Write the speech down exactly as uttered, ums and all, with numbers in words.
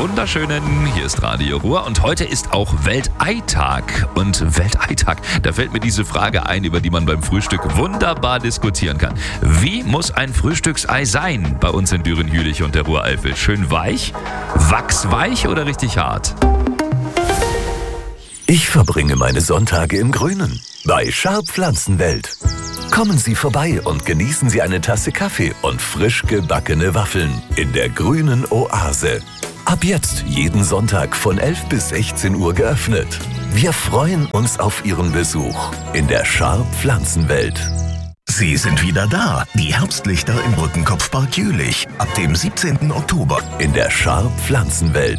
wunderschönen, hier ist Radio Ruhr und heute ist auch Welteitag. Und Welteitag, da fällt mir diese Frage ein, über die man beim Frühstück wunderbar diskutieren kann. Wie muss ein Frühstücksei sein bei uns in Düren-Jülich und der Ruhreifel? Schön weich, wachsweich oder richtig hart? Ich verbringe meine Sonntage im Grünen bei Sharp Pflanzenwelt. Kommen Sie vorbei und genießen Sie eine Tasse Kaffee und frisch gebackene Waffeln in der grünen Oase. Ab jetzt jeden Sonntag von elf bis sechzehn Uhr geöffnet. Wir freuen uns auf Ihren Besuch in der Sharp Pflanzenwelt. Sie sind wieder da, die Herbstlichter im Brückenkopfpark Jülich. Ab dem siebzehnten Oktober in der Sharp Pflanzenwelt.